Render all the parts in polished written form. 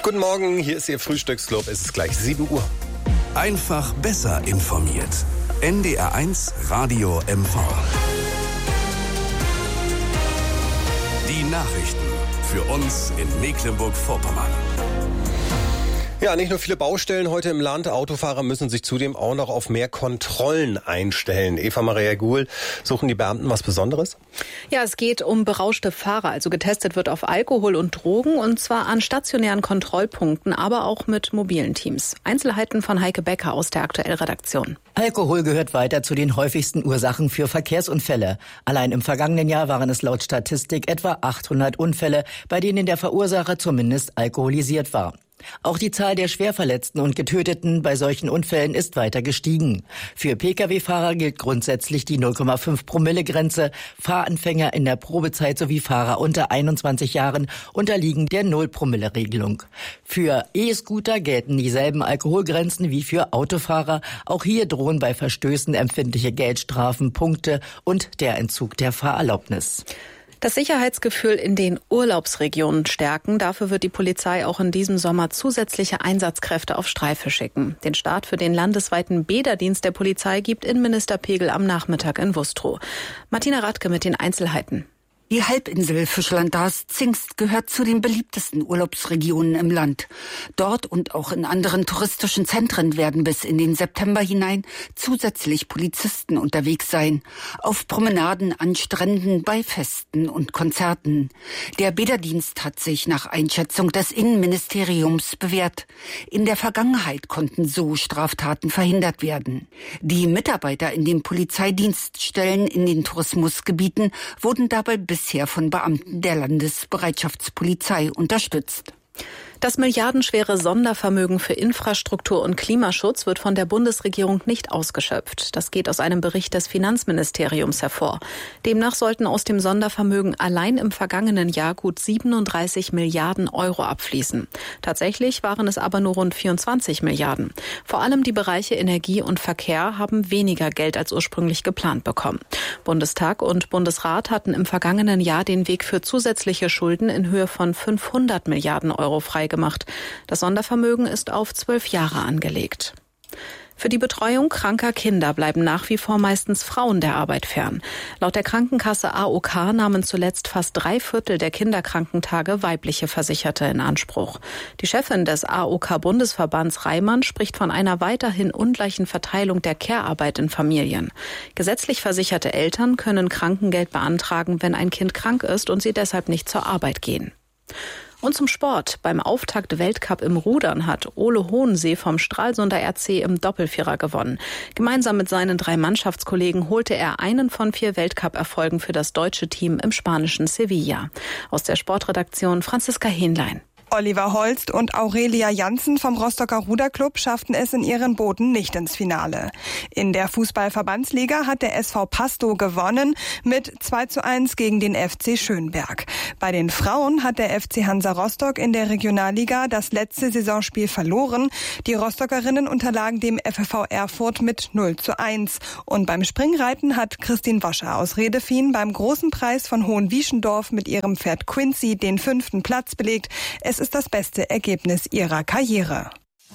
Guten Morgen, hier ist Ihr Frühstücksclub. Es ist gleich 7 Uhr. Einfach besser informiert. NDR1 Radio MV. Die Nachrichten für uns in Mecklenburg-Vorpommern. Ja, nicht nur viele Baustellen heute im Land. Autofahrer müssen sich zudem auch noch auf mehr Kontrollen einstellen. Eva Maria Guhl, suchen die Beamten was Besonderes? Ja, es geht um berauschte Fahrer. Also getestet wird auf Alkohol und Drogen, und zwar an stationären Kontrollpunkten, aber auch mit mobilen Teams. Einzelheiten von Heike Becker aus der Aktuell-Redaktion. Alkohol gehört weiter zu den häufigsten Ursachen für Verkehrsunfälle. Allein im vergangenen Jahr waren es laut Statistik etwa 800 Unfälle, bei denen der Verursacher zumindest alkoholisiert war. Auch die Zahl der Schwerverletzten und Getöteten bei solchen Unfällen ist weiter gestiegen. Für Pkw-Fahrer gilt grundsätzlich die 0,5-Promille-Grenze. Fahranfänger in der Probezeit sowie Fahrer unter 21 Jahren unterliegen der 0-Promille-Regelung. Für E-Scooter gelten dieselben Alkoholgrenzen wie für Autofahrer. Auch hier drohen bei Verstößen empfindliche Geldstrafen, Punkte und der Entzug der Fahrerlaubnis. Das Sicherheitsgefühl in den Urlaubsregionen stärken. Dafür wird die Polizei auch in diesem Sommer zusätzliche Einsatzkräfte auf Streife schicken. Den Start für den landesweiten Bäderdienst der Polizei gibt Innenminister Pegel am Nachmittag in Wustrow. Martina Radke mit den Einzelheiten. Die Halbinsel Fischland-Darß-Zingst gehört zu den beliebtesten Urlaubsregionen im Land. Dort und auch in anderen touristischen Zentren werden bis in den September hinein zusätzlich Polizisten unterwegs sein. Auf Promenaden, an Stränden, bei Festen und Konzerten. Der Bäderdienst hat sich nach Einschätzung des Innenministeriums bewährt. In der Vergangenheit konnten so Straftaten verhindert werden. Die Mitarbeiter in den Polizeidienststellen in den Tourismusgebieten wurden dabei bisher von Beamten der Landesbereitschaftspolizei unterstützt. Das milliardenschwere Sondervermögen für Infrastruktur und Klimaschutz wird von der Bundesregierung nicht ausgeschöpft. Das geht aus einem Bericht des Finanzministeriums hervor. Demnach sollten aus dem Sondervermögen allein im vergangenen Jahr gut 37 Milliarden Euro abfließen. Tatsächlich waren es aber nur rund 24 Milliarden. Vor allem die Bereiche Energie und Verkehr haben weniger Geld als ursprünglich geplant bekommen. Bundestag und Bundesrat hatten im vergangenen Jahr den Weg für zusätzliche Schulden in Höhe von 500 Milliarden Euro freigemacht. Das Sondervermögen ist auf 12 Jahre angelegt. Für die Betreuung kranker Kinder bleiben nach wie vor meistens Frauen der Arbeit fern. Laut der Krankenkasse AOK nahmen zuletzt fast 3/4 der Kinderkrankentage weibliche Versicherte in Anspruch. Die Chefin des AOK-Bundesverbands Reimann spricht von einer weiterhin ungleichen Verteilung der Care-Arbeit in Familien. Gesetzlich versicherte Eltern können Krankengeld beantragen, wenn ein Kind krank ist und sie deshalb nicht zur Arbeit gehen. Und zum Sport. Beim Auftakt-Weltcup im Rudern hat Ole Hohensee vom Stralsunder RC im Doppelvierer gewonnen. Gemeinsam mit seinen 3 Mannschaftskollegen holte er einen von 4 Weltcup-Erfolgen für das deutsche Team im spanischen Sevilla. Aus der Sportredaktion Franziska Hähnlein. Oliver Holst und Aurelia Janssen vom Rostocker Ruderclub schafften es in ihren Booten nicht ins Finale. In der Fußball-Verbandsliga hat der SV Pastow gewonnen mit 2:1 gegen den FC Schönberg. Bei den Frauen hat der FC Hansa Rostock in der Regionalliga das letzte Saisonspiel verloren. Die Rostockerinnen unterlagen dem FFV Erfurt mit 0:1. Und beim Springreiten hat Christine Wascher aus Redefien beim Großen Preis von Hohenwieschendorf mit ihrem Pferd Quincy den 5. Platz belegt. Es ist das beste Ergebnis ihrer Karriere.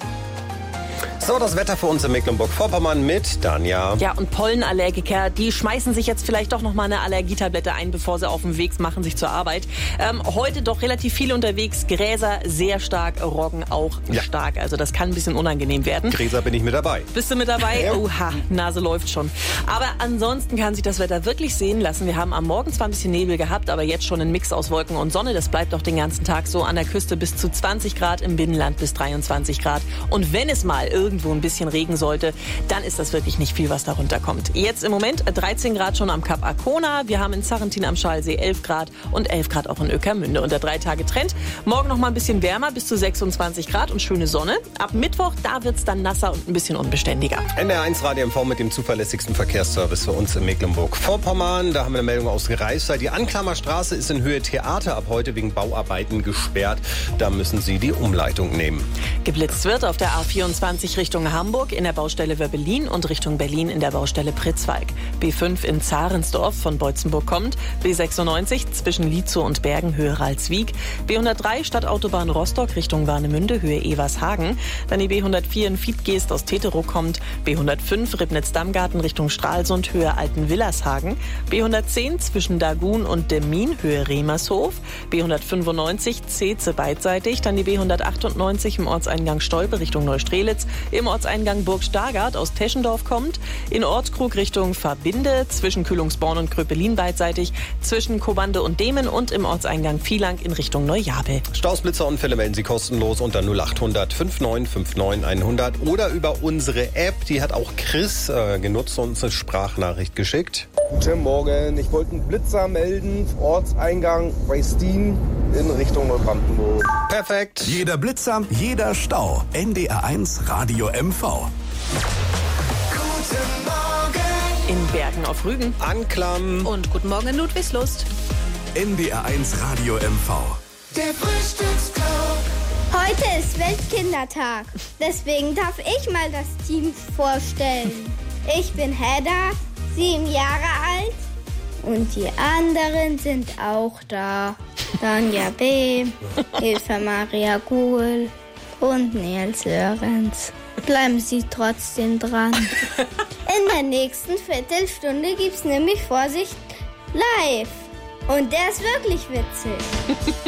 So, das Wetter für uns in Mecklenburg-Vorpommern mit Danja. Ja, und Pollenallergiker, die schmeißen sich jetzt vielleicht doch noch mal eine Allergietablette ein, bevor sie auf dem Weg machen, sich zur Arbeit. Heute doch relativ viele unterwegs. Gräser sehr stark, Roggen auch stark. Also das kann ein bisschen unangenehm werden. Gräser bin ich mit dabei. Bist du mit dabei? Ja. Oha, Nase läuft schon. Aber ansonsten kann sich das Wetter wirklich sehen lassen. Wir haben am Morgen zwar ein bisschen Nebel gehabt, aber jetzt schon ein Mix aus Wolken und Sonne. Das bleibt doch den ganzen Tag so. An der Küste bis zu 20 Grad, im Binnenland bis 23 Grad. Und wenn es mal irgendwo ein bisschen Regen sollte, dann ist das wirklich nicht viel, was darunter kommt. Jetzt im Moment 13 Grad schon am Kap Arkona. Wir haben in Sarrentin am Schalsee 11 Grad und 11 Grad auch in Ueckermünde. Und der 3-Tage-Trend. Morgen noch mal ein bisschen wärmer, bis zu 26 Grad und schöne Sonne. Ab Mittwoch, da wird's dann nasser und ein bisschen unbeständiger. NDR1 Radio MV mit dem zuverlässigsten Verkehrsservice für uns in Mecklenburg-Vorpommern. Da haben wir eine Meldung aus Greifswald. Die Anklammerstraße ist in Höhe Theater ab heute wegen Bauarbeiten gesperrt. Da müssen Sie die Umleitung nehmen. Geblitzt wird auf der A24 Richtung Richtung Hamburg in der Baustelle Wöbbelin und Richtung Berlin in der Baustelle Pritzwalk. B5 in Zarensdorf von Beutzenburg kommt. B96 zwischen Lietzow und Bergen Höhe Ralswiek. B103 Stadtautobahn Rostock Richtung Warnemünde Höhe Evershagen. Dann die B104 in Fiedgeest aus Teterow kommt. B105 Ribnitz-Dammgarten Richtung Stralsund Höhe Altenwillershagen. B110 zwischen Dagun und Demmin Höhe Remershof. B195 Zeetze beidseitig. Dann die B198 im Ortseingang Stolpe Richtung Neustrelitz. Im Ortseingang Burg Stargard aus Teschendorf kommt. In Ortskrug Richtung Verbinde. Zwischen Kühlungsborn und Kröpelin beidseitig. Zwischen Kobande und Demen und im Ortseingang Vielang in Richtung Neujabel. Staus, Blitzerunfälle melden Sie kostenlos unter 0800 5959 100 oder über unsere App. Die hat auch Chris genutzt und uns eine Sprachnachricht geschickt. Guten Morgen, ich wollte einen Blitzer melden, Ortseingang bei Steen in Richtung Neubrandenburg. Perfekt. Jeder Blitzer, jeder Stau. NDR1 Radio MV. Guten Morgen. In Bergen auf Rügen. Anklam. Und guten Morgen in Ludwigslust. NDR1 Radio MV. Der Frühstücksclub. Heute ist Weltkindertag. Deswegen darf ich mal das Team vorstellen. Ich bin Hedda, 7 Jahre alt. Und die anderen sind auch da. Tanja B., Eva Maria Guhl und Nils Lorenz. Bleiben Sie trotzdem dran. In der nächsten Viertelstunde gibt's nämlich Vorsicht live. Und der ist wirklich witzig.